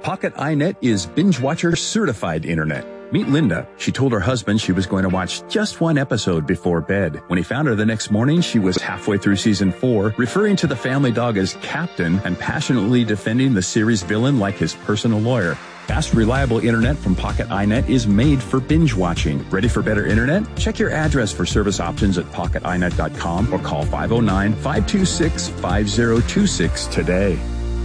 Pocket iNet is Binge Watcher certified internet. Meet Linda. She told her husband she was going to watch just one episode before bed. When he found her the next morning, she was halfway through season 4, referring to the family dog as Captain and passionately defending the series villain like his personal lawyer. Fast, reliable internet from Pocket iNet is made for binge watching. Ready for better internet? Check your address for service options at pocketinet.com or call 509-526-5026 today.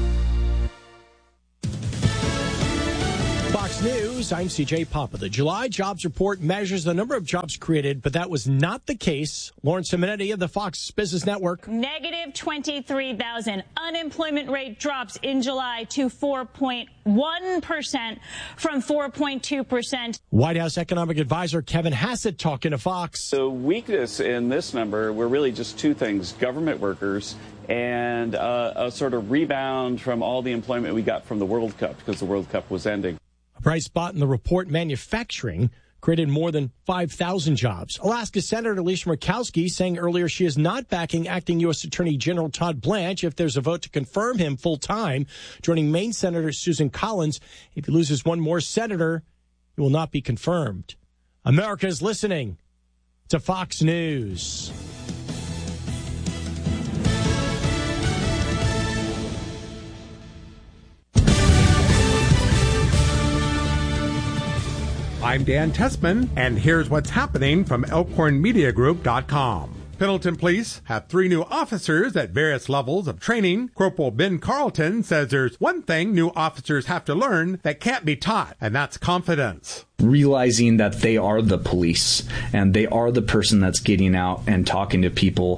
News, I'm CJ Papa. The July jobs report measures the number of jobs created, but that was not the case. Lauren Simonetti of the Fox Business Network. Negative 23,000. Unemployment rate drops in July to 4.1% from 4.2%. White House economic advisor Kevin Hassett talking to Fox. The weakness in this number were really just two things: government workers and a sort of rebound from all the employment we got from the World Cup, because the World Cup was ending. A bright spot in the report, manufacturing created more than 5,000 jobs. Alaska Senator Lisa Murkowski saying earlier she is not backing acting U.S. Attorney General Todd Blanche if there's a vote to confirm him full-time. Joining Maine Senator Susan Collins, if he loses one more senator, he will not be confirmed. America is listening to Fox News. I'm Dan Tessman, and here's what's happening from ElkhornMediaGroup.com. Pendleton Police have 3 new officers at various levels of training. Corporal Ben Carlton says there's one thing new officers have to learn that can't be taught, and that's confidence. Realizing that they are the police and they are the person that's getting out and talking to people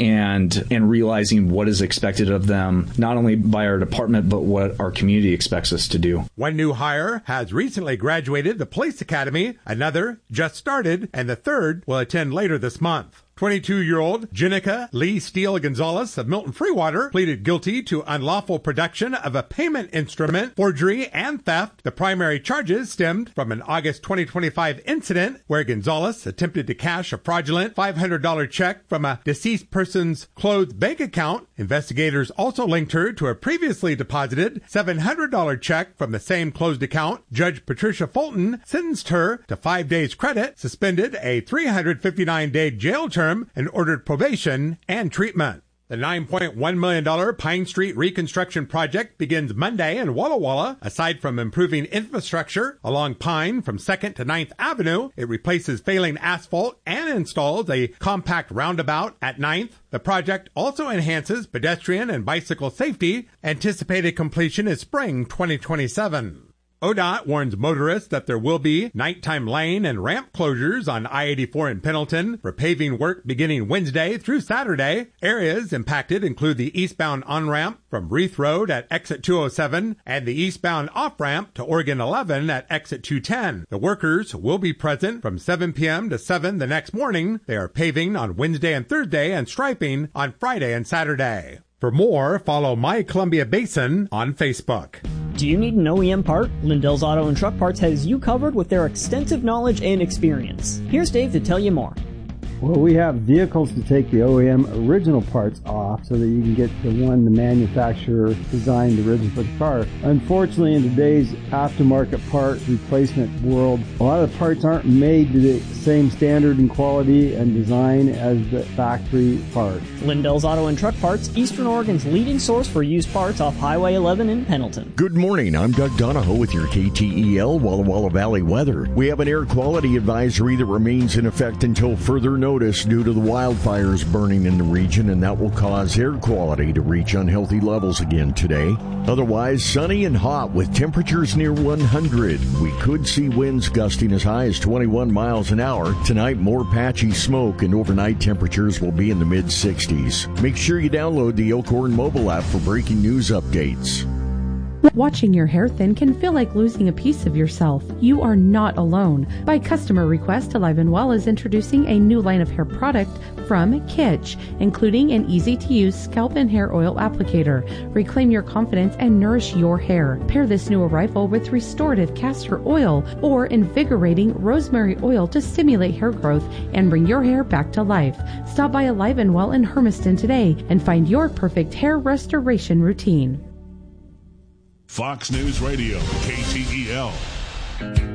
and realizing what is expected of them, not only by our department, but what our community expects us to do. One new hire has recently graduated the police academy, another just started, and the third will attend later this month. 22-year-old Jenica Lee Steele Gonzalez of Milton Freewater pleaded guilty to unlawful production of a payment instrument, forgery, and theft. The primary charges stemmed from an August 2025 incident where Gonzalez attempted to cash a fraudulent $500 check from a deceased person's closed bank account. Investigators also linked her to a previously deposited $700 check from the same closed account. Judge Patricia Fulton sentenced her to 5 days credit, suspended a 359-day jail term, and ordered probation and treatment. The $9.1 million Pine Street reconstruction project begins Monday in Walla Walla. Aside from improving infrastructure along Pine from 2nd to 9th Avenue, it replaces failing asphalt and installs a compact roundabout at 9th. The project also enhances pedestrian and bicycle safety. Anticipated completion is spring 2027. ODOT warns motorists that there will be nighttime lane and ramp closures on I-84 in Pendleton for paving work beginning Wednesday through Saturday. Areas impacted include the eastbound on-ramp from Reith Road at exit 207 and the eastbound off-ramp to Oregon 11 at exit 210. The workers will be present from 7 p.m. to 7 the next morning. They are paving on Wednesday and Thursday and striping on Friday and Saturday. For more, follow My Columbia Basin on Facebook. Do you need an OEM part? Lindell's Auto and Truck Parts has you covered with their extensive knowledge and experience. Here's Dave to tell you more. Well, we have vehicles to take the OEM original parts off so that you can get the one the manufacturer designed originally for the car. Unfortunately, in today's aftermarket part replacement world, a lot of the parts aren't made to the same standard and quality and design as the factory part. Lindell's Auto and Truck Parts, Eastern Oregon's leading source for used parts off Highway 11 in Pendleton. Good morning. I'm Doug Donahoe with your KTEL Walla Walla Valley weather. We have an air quality advisory that remains in effect until further notice due to the wildfires burning in the region, and that will cause air quality to reach unhealthy levels again today. Otherwise, sunny and hot with temperatures near 100. We could see winds gusting as high as 21 miles an hour. Tonight, more patchy smoke, and overnight temperatures will be in the mid-60s. Make sure you download the Elkhorn mobile app for breaking news updates. Watching your hair thin can feel like losing a piece of yourself. You are not alone. By customer request, Alive & Well is introducing a new line of hair product from Kitsch, including an easy-to-use scalp and hair oil applicator. Reclaim your confidence and nourish your hair. Pair this new arrival with restorative castor oil or invigorating rosemary oil to stimulate hair growth and bring your hair back to life. Stop by Alive & Well in Hermiston today and find your perfect hair restoration routine. Fox News Radio, KTEL.